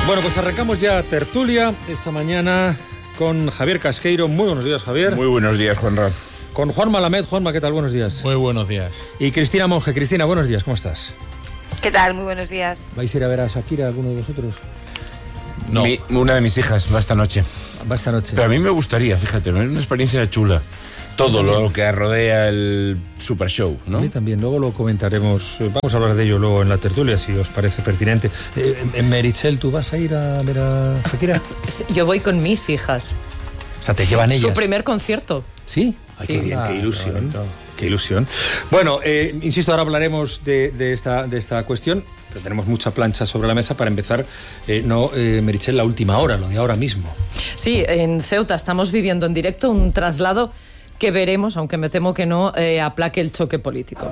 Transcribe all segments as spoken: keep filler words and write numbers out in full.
Bueno, pues arrancamos ya tertulia esta mañana con Javier Casqueiro. Muy buenos días, Javier. Muy buenos días, Juanra. Con Juan Malamed. Juanma, ¿qué tal? Buenos días. Muy buenos días. Y Cristina Monge. Cristina, buenos días, ¿cómo estás? ¿Qué tal? Muy buenos días. ¿Vais a ir a ver a Shakira, alguno de vosotros? No. Mi, una de mis hijas va esta noche. Va esta noche. Pero a mí me gustaría, fíjate, es una experiencia chula. Todo lo que rodea el Super Show, ¿no? A mí también, luego lo comentaremos. Vamos a hablar de ello luego en la tertulia, si os parece pertinente. Eh, Meritxell, ¿tú vas a ir a ver a Shakira? Yo voy con mis hijas. O sea, te llevan ellas. Su primer concierto. ¿Sí? Ay, sí. qué bien, qué ilusión. Qué ilusión. Bueno, eh, insisto, ahora hablaremos de, de, esta, de esta cuestión, pero tenemos mucha plancha sobre la mesa para empezar. Eh, no, eh, Meritxell, la última hora, lo de ahora mismo. Sí, en Ceuta estamos viviendo en directo un traslado que veremos, aunque me temo que no, eh, aplaque el choque político.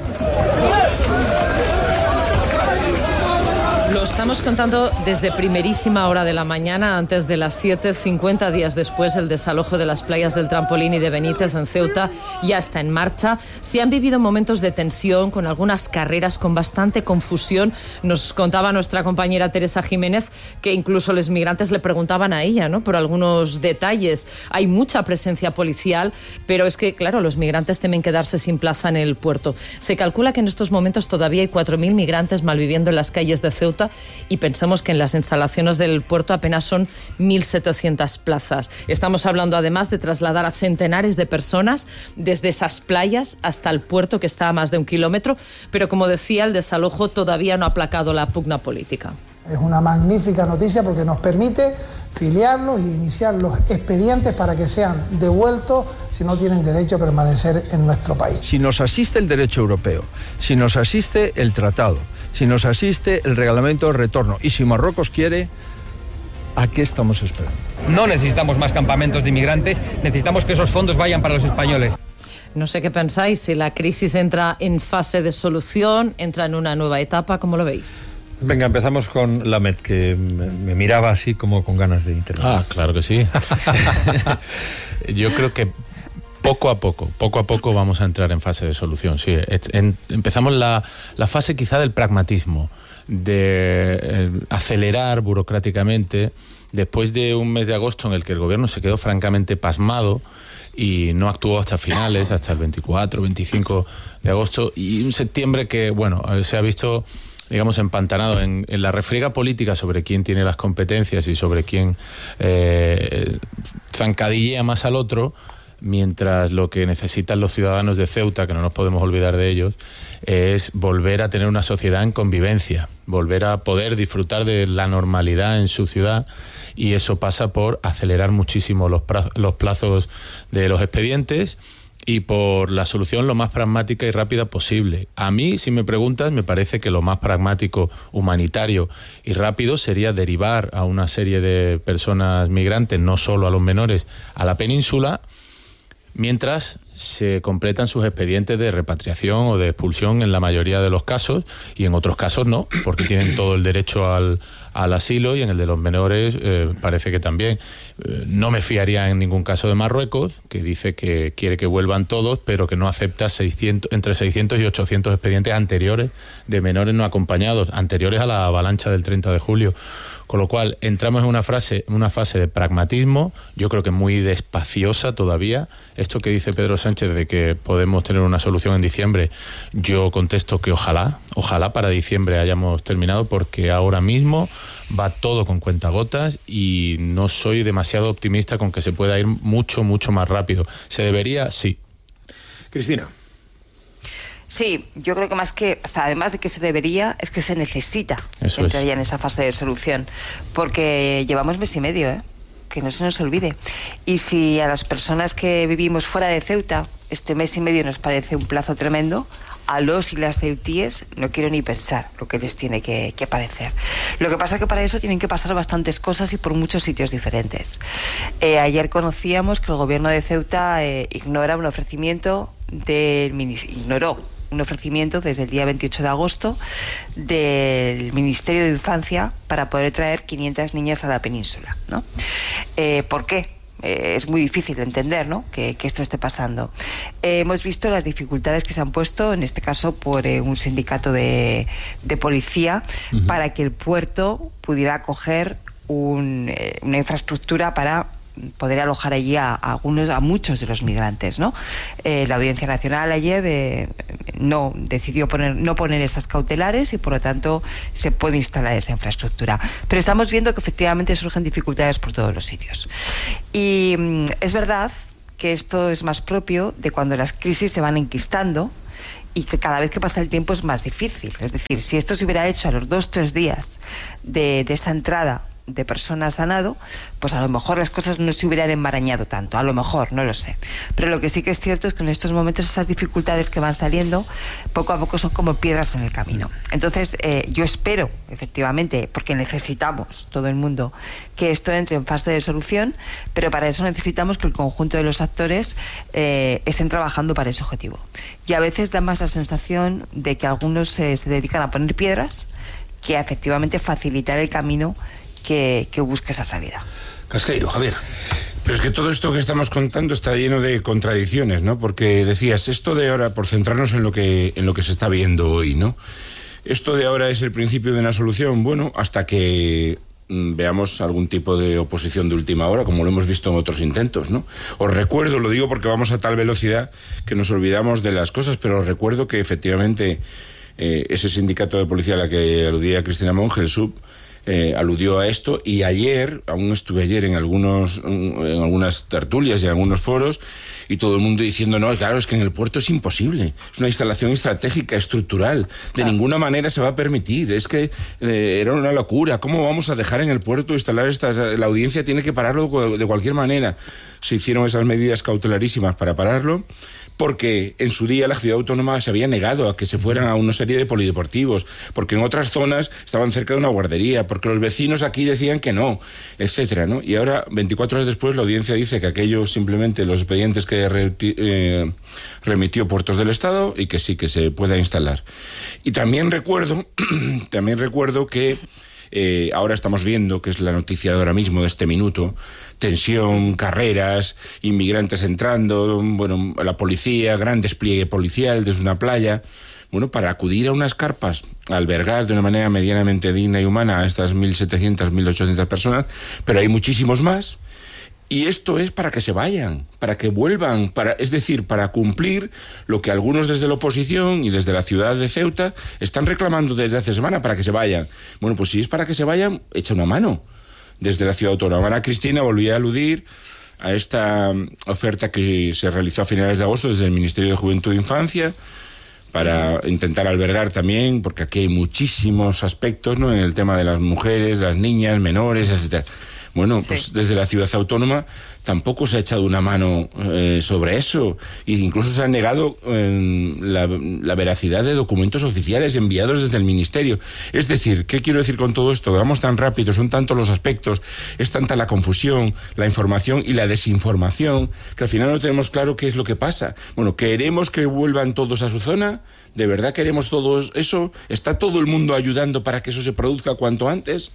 Lo estamos contando desde primerísima hora de la mañana, antes de las siete, cincuenta días después, el desalojo de las playas del Trampolín y de Benítez en Ceuta ya está en marcha. Se han vivido momentos de tensión, con algunas carreras, con bastante confusión. Nos contaba nuestra compañera Teresa Jiménez que incluso los migrantes le preguntaban a ella, ¿no?, por algunos detalles. Hay mucha presencia policial, pero es que, claro, los migrantes temen quedarse sin plaza en el puerto. Se calcula que en estos momentos todavía hay cuatro mil migrantes malviviendo en las calles de Ceuta, y pensamos que en las instalaciones del puerto apenas son mil setecientas plazas. Estamos hablando además de trasladar a centenares de personas desde esas playas hasta el puerto, que está a más de un kilómetro, pero como decía, el desalojo todavía no ha aplacado la pugna política. Es una magnífica noticia porque nos permite filiarlos y iniciar los expedientes para que sean devueltos si no tienen derecho a permanecer en nuestro país. Si nos asiste el derecho europeo, si nos asiste el tratado, si nos asiste el reglamento de retorno y si Marruecos quiere, ¿a qué estamos esperando? No necesitamos más campamentos de inmigrantes, necesitamos que esos fondos vayan para los españoles. No sé qué pensáis, si la crisis entra en fase de solución, entra en una nueva etapa, ¿cómo lo veis? Venga, empezamos con Lamed, que me, me miraba así como con ganas de intervenir. Ah, claro que sí. Yo creo que poco a poco, poco a poco vamos a entrar en fase de solución, sí. En, empezamos la, la fase quizá del pragmatismo, de eh, acelerar burocráticamente, después de un mes de agosto en el que el gobierno se quedó francamente pasmado y no actuó hasta finales, hasta el veinticuatro, veinticinco de agosto, y un septiembre que, bueno, se ha visto, digamos, empantanado en, en la refriega política sobre quién tiene las competencias y sobre quién eh, zancadillea más al otro, mientras lo que necesitan los ciudadanos de Ceuta, que no nos podemos olvidar de ellos, es volver a tener una sociedad en convivencia, volver a poder disfrutar de la normalidad en su ciudad, y eso pasa por acelerar muchísimo los plazos de los expedientes y por la solución lo más pragmática y rápida posible. A mí, si me preguntas, me parece que lo más pragmático, humanitario y rápido sería derivar a una serie de personas migrantes, no solo a los menores, a la península, mientras se completan sus expedientes de repatriación o de expulsión en la mayoría de los casos, y en otros casos no, porque tienen todo el derecho al, al asilo, y en el de los menores eh, parece que también. Eh, no me fiaría en ningún caso de Marruecos, que dice que quiere que vuelvan todos, pero que no acepta seiscientos, entre seiscientos y ochocientos expedientes anteriores de menores no acompañados, anteriores a la avalancha del treinta de julio. Con lo cual, entramos en una, frase, una fase de pragmatismo, yo creo que muy despaciosa todavía. Esto que dice Pedro Sánchez de que podemos tener una solución en diciembre, yo contesto que ojalá, ojalá para diciembre hayamos terminado, porque ahora mismo va todo con cuentagotas y no soy demasiado optimista con que se pueda ir mucho, mucho más rápido. ¿Se debería? Sí. Cristina. Sí, yo creo que más que, o sea, además de que se debería, es que se necesita Eso entrar es. ya en esa fase de solución, porque llevamos mes y medio, ¿eh? Que no se nos olvide. Y si a las personas que vivimos fuera de Ceuta este mes y medio nos parece un plazo tremendo, a los y las ceutíes no quiero ni pensar lo que les tiene que, que parecer. Lo que pasa es que para eso tienen que pasar bastantes cosas y por muchos sitios diferentes. Eh, ayer conocíamos que el gobierno de Ceuta eh, ignora un ofrecimiento del ignoró un ofrecimiento desde el día veintiocho de agosto del Ministerio de Infancia para poder traer quinientas niñas a la península, ¿no? Eh, ¿Por qué? Eh, es muy difícil de entender, ¿no?, que, que esto esté pasando. Eh, hemos visto las dificultades que se han puesto, en este caso por eh, un sindicato de, de policía, uh-huh. para que el puerto pudiera acoger un, eh, una infraestructura para poder alojar allí a, a algunos, a muchos de los migrantes, ¿no? Eh, la Audiencia Nacional ayer eh, no decidió poner, no poner esas cautelares y por lo tanto se puede instalar esa infraestructura. Pero estamos viendo que efectivamente surgen dificultades por todos los sitios. Y mm, es verdad que esto es más propio de cuando las crisis se van enquistando y que cada vez que pasa el tiempo es más difícil. Es decir, si esto se hubiera hecho a los dos, tres días de, de esa entrada de personas a nado, pues a lo mejor las cosas no se hubieran enmarañado tanto, a lo mejor, no lo sé. Pero lo que sí que es cierto es que en estos momentos esas dificultades que van saliendo, poco a poco son como piedras en el camino. Entonces, eh, yo espero, efectivamente, porque necesitamos, todo el mundo, que esto entre en fase de solución, pero para eso necesitamos que el conjunto de los actores eh, estén trabajando para ese objetivo. Y a veces da más la sensación de que algunos eh, se dedican a poner piedras que a efectivamente facilitar el camino Que, que busque esa salida. Casqueiro, Javier. Pero es que todo esto que estamos contando está lleno de contradicciones, ¿no? Porque decías, esto de ahora, por centrarnos en lo que, en lo que se está viendo hoy, ¿no? Esto de ahora es el principio de una solución, bueno, hasta que mm, veamos algún tipo de oposición de última hora, como lo hemos visto en otros intentos, ¿no? Os recuerdo, lo digo porque vamos a tal velocidad que nos olvidamos de las cosas, pero os recuerdo que efectivamente eh, ese sindicato de policía a la que aludía Cristina Monge, el S U B, Eh, aludió a esto, y ayer, aún estuve ayer en algunos en algunas tertulias y en algunos foros, y todo el mundo diciendo, no, claro, es que en el puerto es imposible, es una instalación estratégica, estructural, de ah. ninguna manera se va a permitir, es que eh, era una locura, ¿cómo vamos a dejar en el puerto instalar estas? La audiencia tiene que pararlo de cualquier manera. Se hicieron esas medidas cautelarísimas para pararlo, porque en su día la ciudad autónoma se había negado a que se fueran a una serie de polideportivos, porque en otras zonas estaban cerca de una guardería, porque los vecinos aquí decían que no, etcétera, ¿no? Y ahora, veinticuatro horas después, la audiencia dice que aquello simplemente los expedientes que re, eh, remitió Puertos del Estado y que sí, que se pueda instalar. Y también recuerdo, también recuerdo que Eh, ahora estamos viendo, que es la noticia de ahora mismo, de este minuto, tensión, carreras, inmigrantes entrando, bueno, la policía, gran despliegue policial desde una playa, bueno, para acudir a unas carpas, a albergar de una manera medianamente digna y humana a estas mil setecientas, mil ochocientas personas, pero hay muchísimos más. Y esto es para que se vayan, para que vuelvan, para, es decir, para cumplir lo que algunos desde la oposición y desde la ciudad de Ceuta están reclamando desde hace semana, para que se vayan. Bueno, pues si es para que se vayan, echa una mano desde la ciudad autónoma. Ana Cristina volvía a aludir a esta oferta que se realizó a finales de agosto desde el Ministerio de Juventud e Infancia, para intentar albergar también, porque aquí hay muchísimos aspectos, ¿no?, en el tema de las mujeres, las niñas, menores, etcétera. Bueno, pues sí, desde la ciudad autónoma tampoco se ha echado una mano eh, sobre eso, e incluso se ha negado eh, la, la veracidad de documentos oficiales enviados desde el Ministerio. Es decir, ¿qué quiero decir con todo esto? Vamos tan rápido, son tantos los aspectos, es tanta la confusión, la información y la desinformación, que al final no tenemos claro qué es lo que pasa. Bueno, ¿queremos que vuelvan todos a su zona? ¿De verdad queremos todo eso? ¿Está todo el mundo ayudando para que eso se produzca cuanto antes?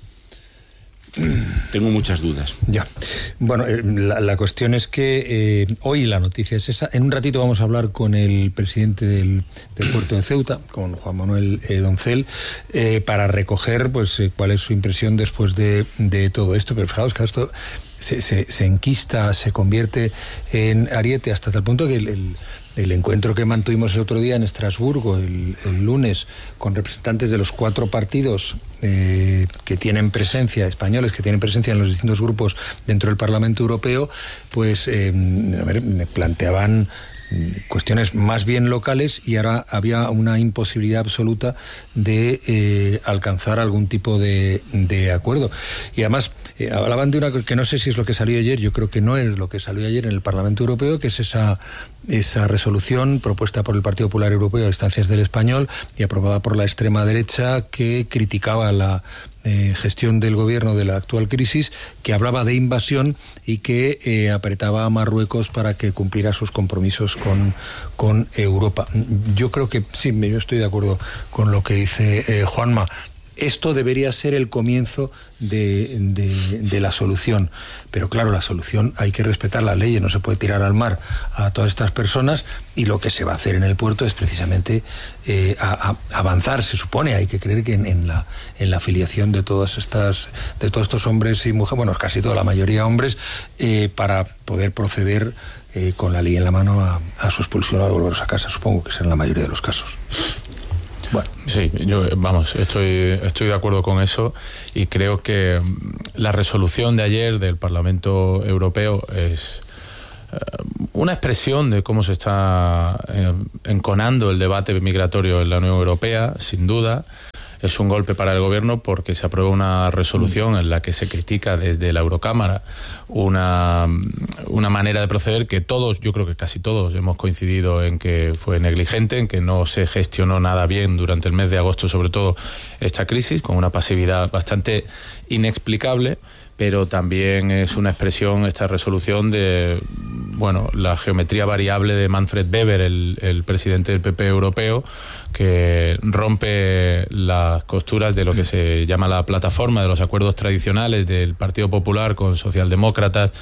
Tengo muchas dudas. Ya. Bueno, eh, la, la cuestión es que eh, hoy la noticia es esa. En un ratito vamos a hablar con el presidente del, del puerto de Ceuta, con Juan Manuel eh, Doncel, eh, para recoger pues eh, cuál es su impresión después de, de todo esto. Pero fijaos que esto se, se, se enquista, se convierte en ariete hasta tal punto que el, el El encuentro que mantuvimos el otro día en Estrasburgo, el, el lunes, con representantes de los cuatro partidos eh, que tienen presencia, españoles, que tienen presencia en los distintos grupos dentro del Parlamento Europeo, pues eh, a ver, planteaban cuestiones más bien locales, y ahora había una imposibilidad absoluta de eh, alcanzar algún tipo de, de acuerdo. Y además eh, hablaban de una que no sé si es lo que salió ayer, yo creo que no es lo que salió ayer en el Parlamento Europeo, que es esa esa resolución propuesta por el Partido Popular Europeo a instancias del Español y aprobada por la extrema derecha, que criticaba la eh, gestión del gobierno de la actual crisis, que hablaba de invasión y que eh, apretaba a Marruecos para que cumpliera sus compromisos con, con Europa. Yo creo que sí, yo estoy de acuerdo con lo que dice eh, Juanma. esto debería ser el comienzo de, de, de la solución. Pero claro, la solución, hay que respetar las leyes, no se puede tirar al mar a todas estas personas, y lo que se va a hacer en el puerto es precisamente eh, a, a avanzar, se supone, hay que creer que en, en, la, en la afiliación de todas estas, de todos estos hombres y mujeres, bueno, casi toda la mayoría hombres, eh, para poder proceder eh, con la ley en la mano a, a su expulsión o a devolverlos a casa, supongo que será en la mayoría de los casos. Bueno. Sí, yo, vamos, estoy, estoy de acuerdo con eso, y creo que la resolución de ayer del Parlamento Europeo es eh, una expresión de cómo se está eh, enconando el debate migratorio en la Unión Europea, sin duda. Es un golpe para el gobierno porque se aprueba una resolución en la que se critica desde la Eurocámara una, una manera de proceder que todos, yo creo que casi todos, hemos coincidido en que fue negligente, en que no se gestionó nada bien durante el mes de agosto, sobre todo esta crisis, con una pasividad bastante inexplicable. Pero también es una expresión, esta resolución, de bueno, la geometría variable de Manfred Weber, el, el presidente del P P europeo, que rompe las costuras de lo que se llama la plataforma de los acuerdos tradicionales del Partido Popular con socialdemócratas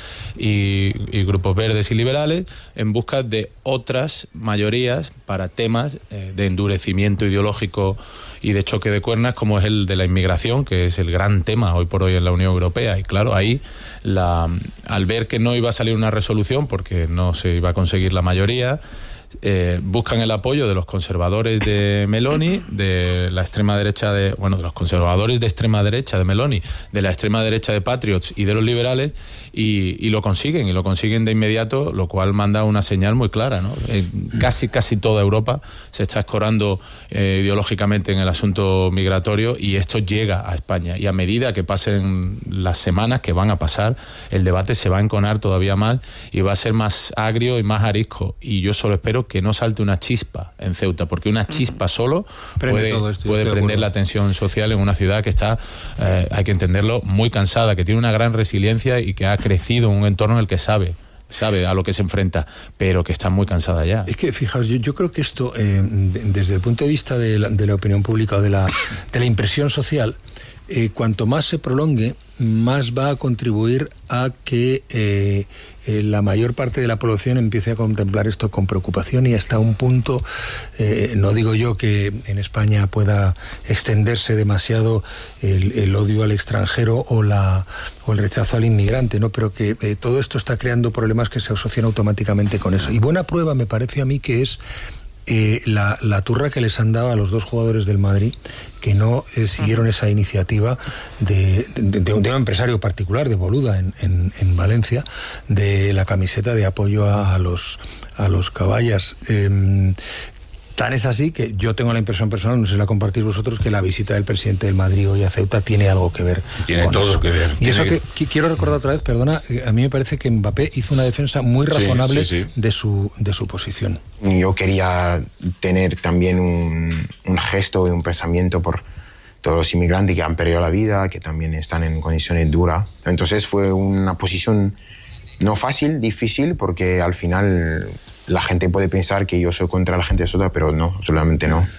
y, y grupos verdes y liberales, en busca de otras mayorías para temas eh, de endurecimiento ideológico y de choque de cuernas, como es el de la inmigración, que es el gran tema hoy por hoy en la Unión Europea. Y claro, ahí, la, al ver que no iba a salir una resolución porque no se iba a conseguir la mayoría, eh, buscan el apoyo de los conservadores de Meloni, de la extrema derecha de, bueno, de los conservadores de extrema derecha de Meloni, de la extrema derecha de Patriots y de los liberales, y, y lo consiguen, y lo consiguen de inmediato, lo cual manda una señal muy clara, ¿no? Eh, casi, casi toda Europa se está escorando eh, ideológicamente en el asunto migratorio, y esto llega a España, y a medida que pasen las semanas que van a pasar, el debate se va a enconar todavía más y va a ser más agrio y más arisco, y yo solo espero que no salte una chispa en Ceuta, porque una chispa solo puede, puede prender la tensión social en una ciudad que está, eh, hay que entenderlo, muy cansada, que tiene una gran resiliencia y que ha crecido en un entorno en el que sabe sabe a lo que se enfrenta, pero que está muy cansada ya. Es que, fijaos, yo, yo creo que esto, eh, de, desde el punto de vista de la, de la opinión pública o de la, de la impresión social, eh, cuanto más se prolongue, más va a contribuir a que eh, eh, la mayor parte de la población empiece a contemplar esto con preocupación, y hasta un punto, eh, no digo yo que en España pueda extenderse demasiado el, el odio al extranjero o, la, o el rechazo al inmigrante, ¿no? Pero que eh, todo esto está creando problemas que se asocian automáticamente con eso. Y buena prueba me parece a mí que es Eh, la, la turra que les han dado a los dos jugadores del Madrid, que no eh, siguieron esa iniciativa de, de, de, un, de un empresario particular, de Boluda, en, en, en Valencia, de la camiseta de apoyo a, a los a los caballas. Eh, Tan es así que yo tengo la impresión personal, no sé si la compartís vosotros, que la visita del presidente del Madrid hoy a Ceuta tiene algo que ver. Tiene con todo eso. que ver. Y tiene... eso que, que quiero recordar otra vez, perdona, a mí me parece que Mbappé hizo una defensa muy razonable sí, sí, sí. de su de su posición. Yo quería tener también un, un gesto y un pensamiento por todos los inmigrantes que han perdido la vida, que también están en condiciones duras. Entonces fue una posición no fácil, difícil, porque al final la gente puede pensar que yo soy contra la gente de Ceuta, pero no, absolutamente no.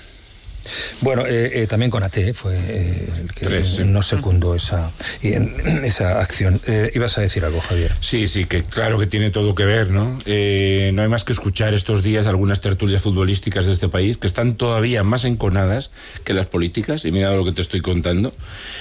Bueno, eh, eh, también con A T fue eh, el que Tres, sí. no secundó esa, esa acción. Eh, ibas a decir algo, Javier. Sí, sí, que claro que tiene todo que ver, ¿no? Eh, no hay más que escuchar estos días algunas tertulias futbolísticas de este país que están todavía más enconadas que las políticas, y mira lo que te estoy contando.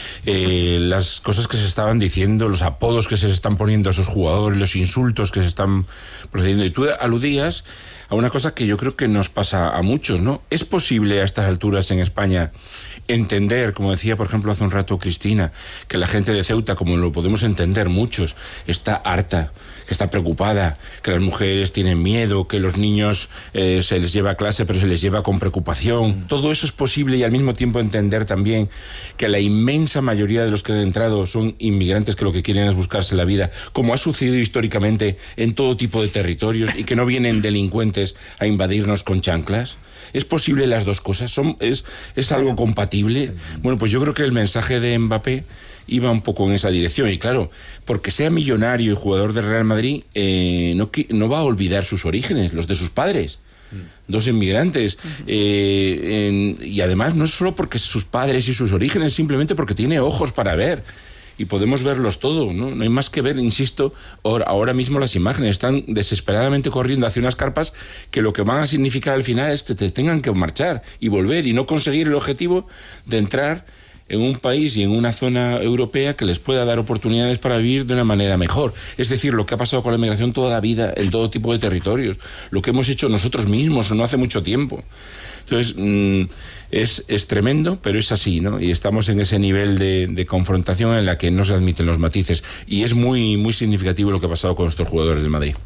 Eh, las cosas que se estaban diciendo, los apodos que se están poniendo a esos jugadores, los insultos que se están procediendo. Y tú aludías a una cosa que yo creo que nos pasa a muchos, ¿no? ¿Es posible a estas alturas en España entender, como decía por ejemplo hace un rato Cristina, que la gente de Ceuta, como lo podemos entender muchos, está harta, que está preocupada, que las mujeres tienen miedo, que los niños eh, se les lleva a clase pero se les lleva con preocupación? Todo eso es posible, y al mismo tiempo entender también que la inmensa mayoría de los que han entrado son inmigrantes que lo que quieren es buscarse la vida, como ha sucedido históricamente en todo tipo de territorios, y que no vienen delincuentes a invadirnos con chanclas. ¿Es posible las dos cosas? ¿Son, es, ¿Es algo compatible? Bueno, pues yo creo que el mensaje de Mbappé iba un poco en esa dirección. Y claro, porque sea millonario y jugador del Real Madrid, eh, no, no va a olvidar sus orígenes, los de sus padres. Dos inmigrantes. Uh-huh. eh, en, y además no es solo porque sus padres y sus orígenes, simplemente porque tiene ojos para ver. Y podemos verlos todo, ¿no? No hay más que ver, insisto, ahora mismo las imágenes están desesperadamente corriendo hacia unas carpas que lo que van a significar al final es que te tengan que marchar y volver y no conseguir el objetivo de entrar en un país y en una zona europea que les pueda dar oportunidades para vivir de una manera mejor. Es decir, lo que ha pasado con la inmigración toda la vida, en todo tipo de territorios, lo que hemos hecho nosotros mismos no hace mucho tiempo. Entonces, mmm, es, es tremendo, pero es así, ¿no? Y estamos en ese nivel de, de confrontación en la que no se admiten los matices. Y es muy, muy significativo lo que ha pasado con nuestros jugadores del Madrid.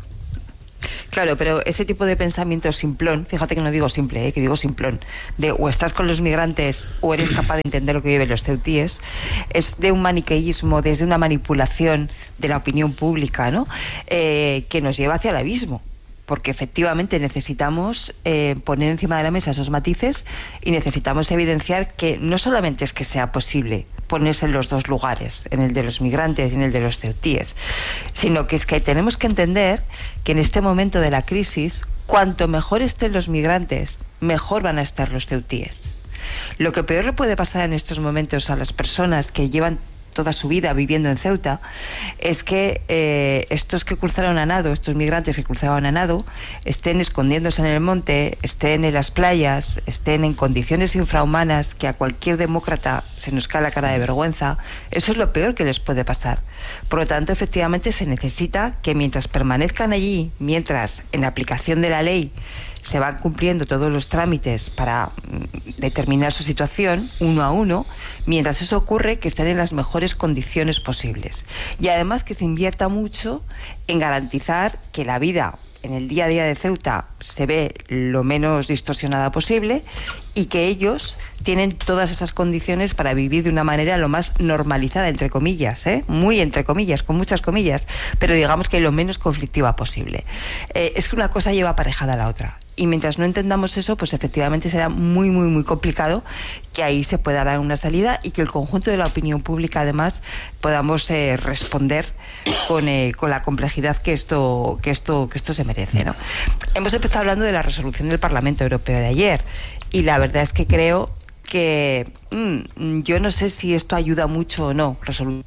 Claro, pero ese tipo de pensamiento simplón, fíjate que no digo simple, ¿eh? que digo simplón, de o estás con los migrantes o eres capaz de entender lo que viven los ceutíes, es de un maniqueísmo, desde una manipulación de la opinión pública, ¿no? Eh, que nos lleva hacia el abismo. Porque efectivamente necesitamos eh, poner encima de la mesa esos matices y necesitamos evidenciar que no solamente es que sea posible ponerse en los dos lugares, en el de los migrantes y en el de los ceutíes, sino que es que tenemos que entender que en este momento de la crisis, cuanto mejor estén los migrantes, mejor van a estar los ceutíes. Lo que peor le puede pasar en estos momentos a las personas que llevan toda su vida viviendo en Ceuta, es que eh, estos que cruzaron a nado, estos migrantes que cruzaban a nado, estén escondiéndose en el monte, estén en las playas, estén en condiciones infrahumanas que a cualquier demócrata se nos cae la cara de vergüenza. Eso es lo peor que les puede pasar. Por lo tanto, efectivamente, se necesita que mientras permanezcan allí, mientras en la aplicación de la ley se van cumpliendo todos los trámites para determinar su situación uno a uno, mientras eso ocurre, que estén en las mejores condiciones posibles. Y además que se invierta mucho en garantizar que la vida en el día a día de Ceuta se ve lo menos distorsionada posible y que ellos tienen todas esas condiciones para vivir de una manera lo más normalizada, entre comillas, ¿eh? Muy entre comillas, con muchas comillas, pero digamos que lo menos conflictiva posible. Eh, es que una cosa lleva aparejada a la otra. Y mientras no entendamos eso, pues efectivamente será muy, muy, muy complicado que ahí se pueda dar una salida y que el conjunto de la opinión pública, además, podamos eh, responder con, eh, con la complejidad que esto, que esto, que esto se merece, ¿no? Hemos empezado hablando de la resolución del Parlamento Europeo de ayer y la verdad es que creo que mmm, yo no sé si esto ayuda mucho o no. Resolu-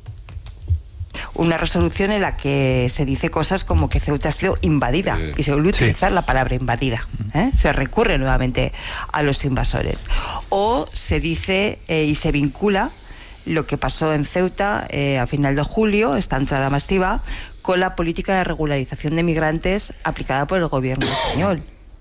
Una resolución en la que se dice cosas como que Ceuta ha sido invadida, y se vuelve a utilizar sí. la palabra invadida, ¿eh? Se recurre nuevamente a los invasores, o se dice eh, y se vincula lo que pasó en Ceuta eh, a final de julio, esta entrada masiva, con la política de regularización de migrantes aplicada por el gobierno español,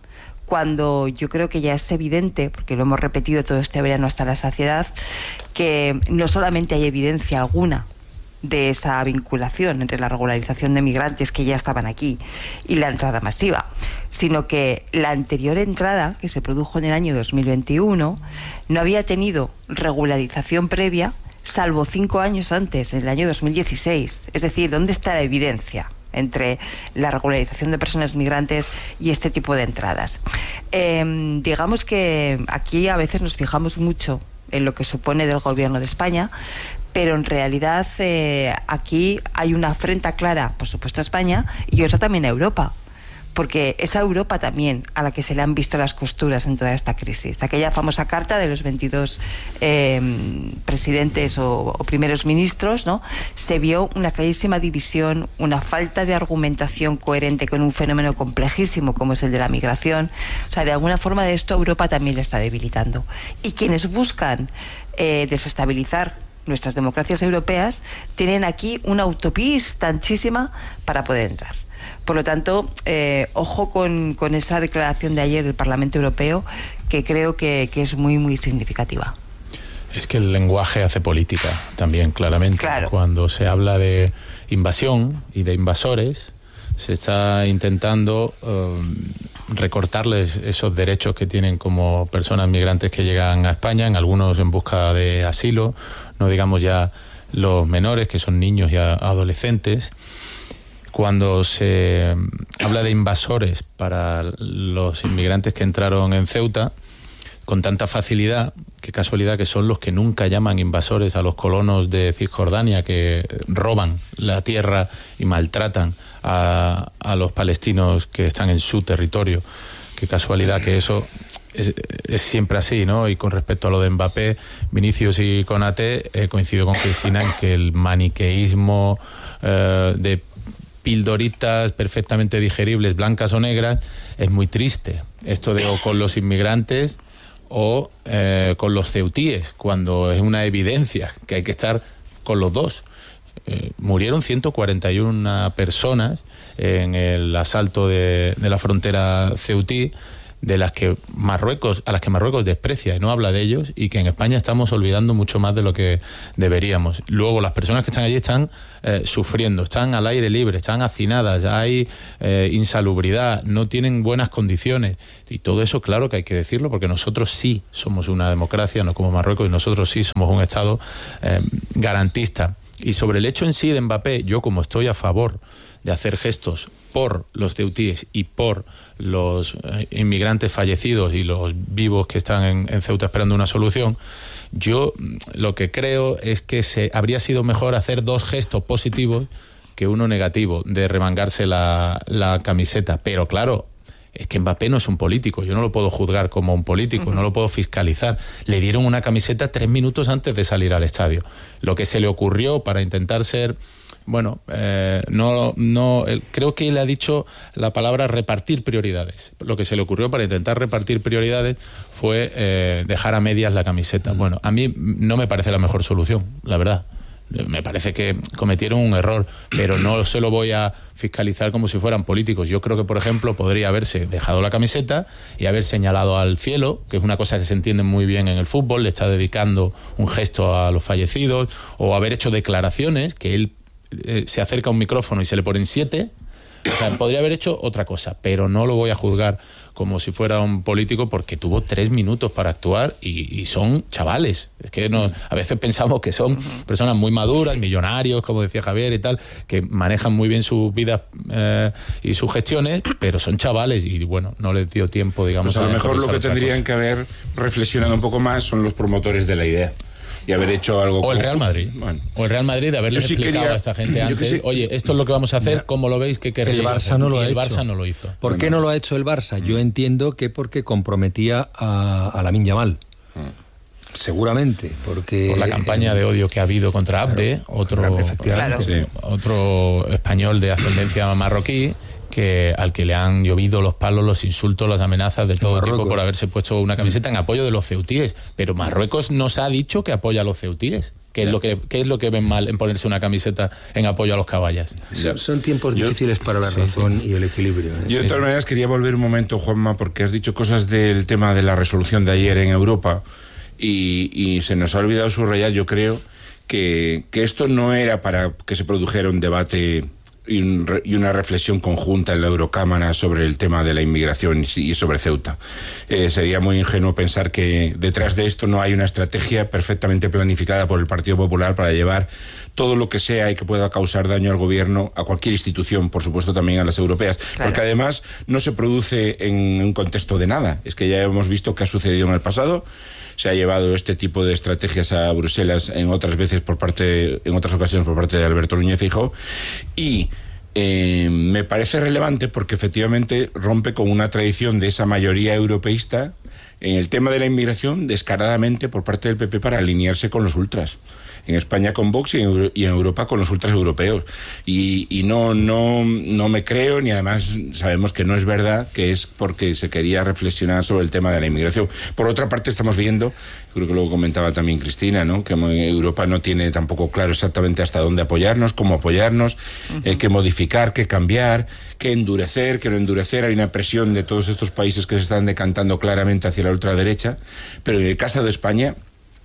cuando yo creo que ya es evidente, porque lo hemos repetido todo este verano hasta la saciedad, que no solamente hay evidencia alguna de esa vinculación entre la regularización de migrantes que ya estaban aquí y la entrada masiva, sino que la anterior entrada, que se produjo en el año dos mil veintiuno, no había tenido regularización previa, salvo cinco años antes, en el año dos mil dieciséis. Es decir, ¿dónde está la evidencia entre la regularización de personas migrantes y este tipo de entradas? Eh, digamos que aquí a veces nos fijamos mucho en lo que supone del gobierno de España, pero en realidad eh, aquí hay una afrenta clara, por supuesto, a España y otra también a Europa, porque es a Europa también a la que se le han visto las costuras en toda esta crisis. Aquella famosa carta de los veintidós eh, presidentes o, o primeros ministros, ¿no? Se vio una clarísima división, una falta de argumentación coherente con un fenómeno complejísimo como es el de la migración. O sea, de alguna forma de esto Europa también le está debilitando. Y quienes buscan eh, desestabilizar nuestras democracias europeas tienen aquí una autopista anchísima para poder entrar. Por lo tanto, eh, ojo con, con esa declaración de ayer del Parlamento Europeo, que creo que, que es muy, muy significativa. Es que el lenguaje hace política también, claramente. Claro. Cuando se habla de invasión y de invasores, se está intentando um, recortarles esos derechos que tienen como personas migrantes que llegan a España, en algunos en busca de asilo, no digamos ya los menores, que son niños y adolescentes. Cuando se habla de invasores para los inmigrantes que entraron en Ceuta, con tanta facilidad, qué casualidad que son los que nunca llaman invasores a los colonos de Cisjordania, que roban la tierra y maltratan a, a los palestinos que están en su territorio. qué casualidad que eso es, es siempre así, ¿no? Y con respecto a lo de Mbappé, Vinicius y Konaté, eh, coincido con Cristina en que el maniqueísmo eh, de pildoritas perfectamente digeribles, blancas o negras, es muy triste. Esto de o con los inmigrantes o eh, con los ceutíes, cuando es una evidencia que hay que estar con los dos. Eh, murieron ciento cuarenta y una personas en el asalto de, de la frontera ceutí, de las que Marruecos, a las que Marruecos desprecia y no habla de ellos, y que en España estamos olvidando mucho más de lo que deberíamos. Luego, las personas que están allí están eh, sufriendo, están al aire libre, están hacinadas, hay eh, insalubridad, no tienen buenas condiciones, y todo eso, claro que hay que decirlo, porque nosotros sí somos una democracia, no como Marruecos, y nosotros sí somos un Estado eh, garantista. Y sobre el hecho en sí de Mbappé, yo como estoy a favor de hacer gestos por los ceutíes y por los eh, inmigrantes fallecidos y los vivos que están en, en Ceuta esperando una solución, yo lo que creo es que se habría sido mejor hacer dos gestos positivos que uno negativo, de remangarse la, la camiseta. Pero claro, es que Mbappé no es un político, yo no lo puedo juzgar como un político, uh-huh. no lo puedo fiscalizar. Le dieron una camiseta tres minutos antes de salir al estadio. Lo que se le ocurrió para intentar ser... Bueno, eh, no, no, él, creo que él ha dicho la palabra repartir prioridades. Lo que se le ocurrió para intentar repartir prioridades fue eh, dejar a medias la camiseta. Uh-huh. Bueno, a mí no me parece la mejor solución, la verdad. Me parece que cometieron un error, pero no se lo voy a fiscalizar como si fueran políticos. Yo creo que, por ejemplo, podría haberse dejado la camiseta y haber señalado al cielo, que es una cosa que se entiende muy bien en el fútbol, le está dedicando un gesto a los fallecidos, o haber hecho declaraciones, que él eh, se acerca a un micrófono y se le ponen siete. O sea, podría haber hecho otra cosa, pero no lo voy a juzgar como si fuera un político, porque tuvo tres minutos para actuar y, y son chavales. Es que no, a veces pensamos que son personas muy maduras, millonarios, como decía Javier y tal, que manejan muy bien sus vidas eh, y sus gestiones, pero son chavales y bueno, no les dio tiempo, digamos. Pues a lo mejor lo que tendrían cosa. que haber reflexionado un poco más son los promotores de la idea. Y haber hecho algo... O el Real Madrid. Bueno. O el Real Madrid de haberles sí explicado quería, a esta gente antes, sí, oye, esto es lo que vamos a hacer, mira, ¿cómo lo veis? ¿Qué queréis? El Barça no lo ha y el hecho. Barça no lo hizo. ¿Por qué no lo ha hecho el Barça? Yo entiendo que porque comprometía a, a Lamine Yamal. Seguramente, porque... Por la campaña de odio que ha habido contra Abde, claro, otro, efectivamente. Sí. otro español de ascendencia marroquí, que al que le han llovido los palos, los insultos, las amenazas de todo Marruecos. tipo por haberse puesto una camiseta en apoyo de los ceutíes. Pero Marruecos nos ha dicho que apoya a los ceutíes. ¿Qué es, lo que, ¿Qué es lo que ven mal en ponerse una camiseta en apoyo a los caballas? Son, son tiempos Yo, difíciles para la sí, razón sí. y el equilibrio. ¿eh? Yo de todas sí, maneras sí. quería volver un momento, Juanma, porque has dicho cosas del tema de la resolución de ayer en Europa y, y se nos ha olvidado subrayar, yo creo, que, que esto no era para que se produjera un debate y, un, y una reflexión conjunta en la Eurocámara sobre el tema de la inmigración y sobre Ceuta. Eh, sería muy ingenuo pensar que detrás de esto no hay una estrategia perfectamente planificada por el Partido Popular para llevar todo lo que sea y que pueda causar daño al gobierno, a cualquier institución, por supuesto también a las europeas, claro. porque además no se produce en un contexto de nada. Es que ya hemos visto que ha sucedido en el pasado, se ha llevado este tipo de estrategias a Bruselas en otras veces por parte, en otras ocasiones por parte de Alberto Núñez Feijóo, y eh, me parece relevante porque efectivamente rompe con una tradición de esa mayoría europeísta en el tema de la inmigración descaradamente por parte del P P para alinearse con los ultras. En España con Vox y en, y en Europa con los ultras europeos. Y, y no, no, no me creo, ni además sabemos que no es verdad, que es porque se quería reflexionar sobre el tema de la inmigración. Por otra parte, estamos viendo, creo que lo comentaba también Cristina, ¿no?, que Europa no tiene tampoco claro exactamente hasta dónde apoyarnos, cómo apoyarnos, uh-huh. eh, qué modificar, qué cambiar, qué endurecer, qué no endurecer. Hay una presión de todos estos países que se están decantando claramente hacia la ultraderecha, pero en el caso de España,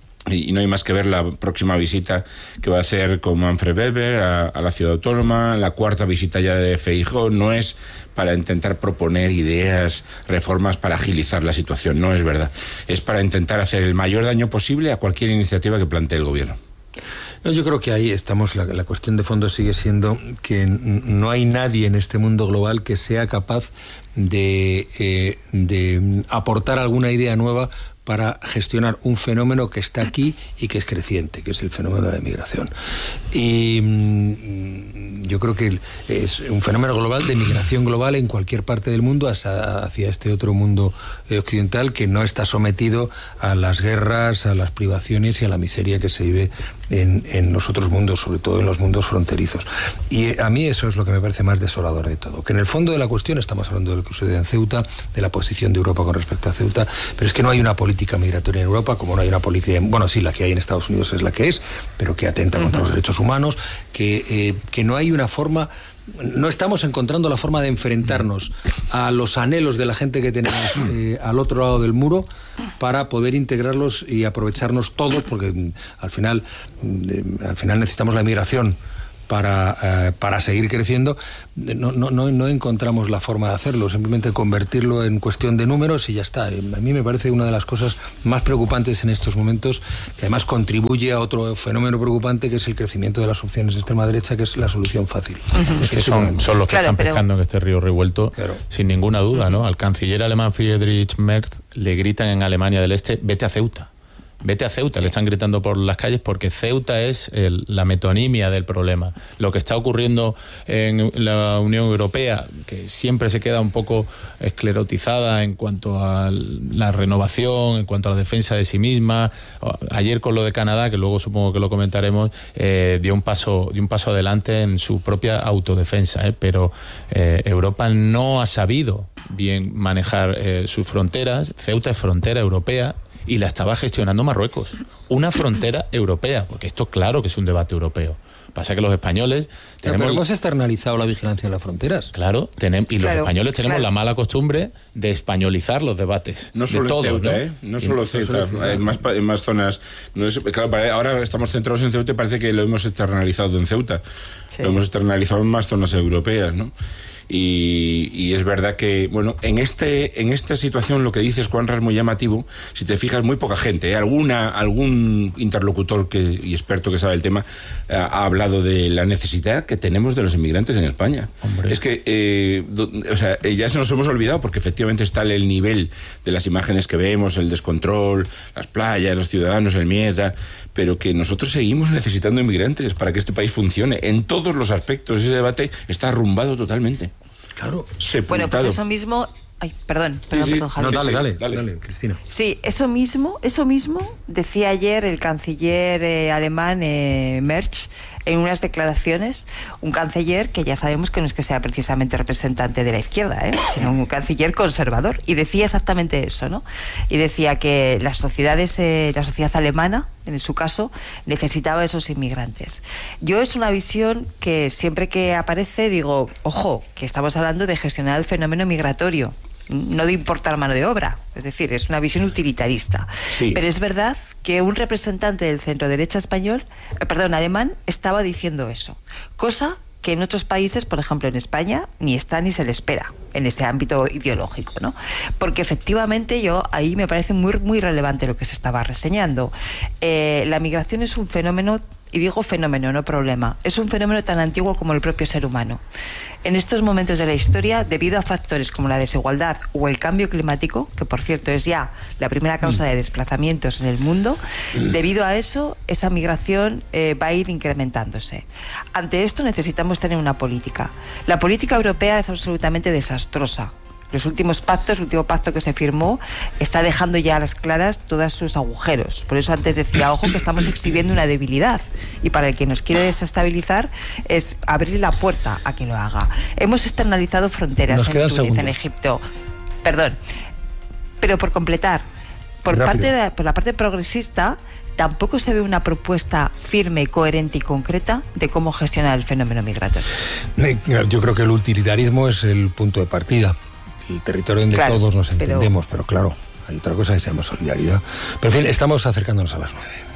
y no hay más que ver la próxima visita que va a hacer con Manfred Weber a, a la ciudad autónoma, la cuarta visita ya de Feijóo, no es para intentar proponer ideas, reformas para agilizar la situación, no es verdad. Es para intentar hacer el mayor daño posible a cualquier iniciativa que plantee el gobierno. No, yo creo que ahí estamos, la, la cuestión de fondo sigue siendo que no hay nadie en este mundo global que sea capaz de, eh, de aportar alguna idea nueva para gestionar un fenómeno que está aquí y que es creciente, que es el fenómeno de la migración. Y mmm, yo creo que es un fenómeno global de migración global en cualquier parte del mundo hacia, hacia este otro mundo eh, occidental que no está sometido a las guerras, a las privaciones y a la miseria que se vive en, en los otros mundos, sobre todo en los mundos fronterizos. Y a mí eso es lo que me parece más desolador de todo, que en el fondo de la cuestión estamos hablando de lo que sucede en Ceuta, de la posición de Europa con respecto a Ceuta, pero es que no hay una política migratoria en Europa, como no hay una política, bueno, sí, la que hay en Estados Unidos es la que es, pero que atenta uh-huh. contra los derechos humanos, que, eh, que no hay una forma... No estamos encontrando la forma de enfrentarnos a los anhelos de la gente que tenemos eh, al otro lado del muro para poder integrarlos y aprovecharnos todos, porque al final, eh, al final necesitamos la migración para, eh, para seguir creciendo. No, no, no, no encontramos la forma de hacerlo, simplemente convertirlo en cuestión de números y ya está. A mí me parece una de las cosas más preocupantes en estos momentos, que además contribuye a otro fenómeno preocupante, que es el crecimiento de las opciones de extrema derecha, que es la solución fácil. Uh-huh. Es que son, son los que claro, están pero... pescando en este río revuelto, claro. sin ninguna duda, ¿no? Al canciller alemán Friedrich Merz le gritan en Alemania del Este, vete a Ceuta. Vete a Ceuta, le están gritando por las calles porque Ceuta es el, la metonimia del problema. Lo que está ocurriendo en la Unión Europea, que siempre se queda un poco esclerotizada en cuanto a la renovación, en cuanto a la defensa de sí misma. Ayer con lo de Canadá, que luego supongo que lo comentaremos, eh, dio un paso, dio un paso adelante en su propia autodefensa, eh, pero eh, Europa no ha sabido bien manejar eh, sus fronteras. Ceuta es frontera europea y la estaba gestionando Marruecos, una frontera europea, porque esto claro que es un debate europeo. Pasa que los españoles tenemos... Pero hemos externalizado la vigilancia de las fronteras. Claro, tenemos, y claro, los españoles tenemos claro. la mala costumbre de españolizar los debates. No solo todos, en Ceuta, ¿no? ¿eh? No solo Ceuta, en más, en más zonas. No es, claro, ahora estamos centrados en Ceuta y parece que lo hemos externalizado en Ceuta. Sí. Lo hemos externalizado en más zonas europeas, ¿no? Y, y es verdad que, bueno, en este en esta situación lo que dices, Juanra, es muy llamativo. Si te fijas, muy poca gente, ¿eh? Alguna algún interlocutor que, y experto que sabe el tema eh, ha hablado de la necesidad que tenemos de los inmigrantes en España. Hombre. Es que, eh, do, o sea, ya se nos hemos olvidado porque efectivamente está el nivel de las imágenes que vemos, el descontrol, las playas, los ciudadanos, el miedo, pero que nosotros seguimos necesitando inmigrantes para que este país funcione en todos los aspectos. Ese debate está arrumbado totalmente. Claro, sepultado. Bueno, pues eso mismo... Ay, perdón, perdón, sí, sí. perdón, Javier. No, dale, dale, dale, dale, Cristina. Sí, eso mismo, eso mismo decía ayer el canciller eh, alemán eh, Merz en unas declaraciones, un canciller que ya sabemos que no es que sea precisamente representante de la izquierda, ¿eh? sino un canciller conservador, y decía exactamente eso, ¿no? Y decía que las sociedades, eh, la sociedad alemana, en su caso, necesitaba esos inmigrantes. Yo es una visión que siempre que aparece digo, ojo, que estamos hablando de gestionar el fenómeno migratorio, no de importar mano de obra, es decir, es una visión utilitarista. Sí. Pero es verdad que un representante del centro derecha español, eh, perdón, alemán, estaba diciendo eso, cosa que en otros países, por ejemplo en España, ni está ni se le espera en ese ámbito ideológico, ¿no? Porque efectivamente yo ahí me parece muy, muy relevante lo que se estaba reseñando. Eh, la migración es un fenómeno, y digo fenómeno, no problema, es un fenómeno tan antiguo como el propio ser humano. En estos momentos de la historia, debido a factores como la desigualdad o el cambio climático, que por cierto es ya la primera causa de desplazamientos en el mundo, debido a eso, esa migración eh, va a ir incrementándose. Ante esto necesitamos tener una política. La política europea es absolutamente desastrosa. Los últimos pactos, el último pacto que se firmó está dejando ya a las claras todos sus agujeros. Por eso antes decía, ojo, que estamos exhibiendo una debilidad. Y para el que nos quiere desestabilizar es abrir la puerta a que lo haga. Hemos externalizado fronteras en Túnez, segundos. En Egipto. Perdón. Pero por completar, por, parte de, por la parte progresista, tampoco se ve una propuesta firme, coherente y concreta de cómo gestionar el fenómeno migratorio. Yo creo que el utilitarismo es el punto de partida. El territorio donde claro, todos nos entendemos, pero, pero claro, hay otra cosa que se llama solidaridad. Pero en fin, estamos acercándonos a las nueve.